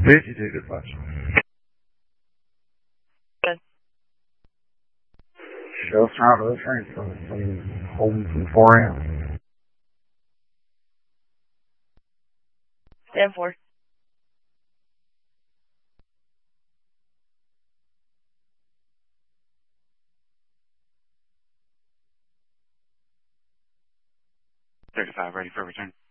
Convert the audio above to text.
52 dispatch. Good. Just out of the train from home from 4 a.m. Stand 4. $35, ready for return.